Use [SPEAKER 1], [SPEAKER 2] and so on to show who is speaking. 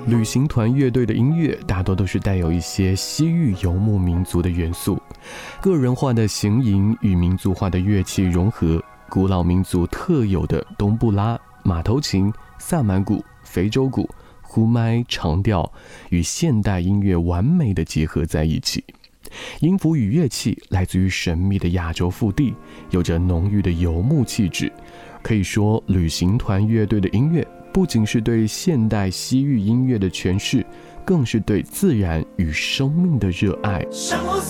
[SPEAKER 1] 旅行团乐队的音乐大多都是带有一些西域游牧民族的元素，个人化的形营与民族化的乐器融合，古老民族特有的东布拉、马头琴、萨满鼓、非洲鼓、呼麦、长调与现代音乐完美的结合在一起。音符与乐器来自于神秘的亚洲腹地，有着浓郁的游牧气质。可以说，旅行团乐队的音乐不仅是对现代西域音乐的诠释，更是对自然与生命的热爱。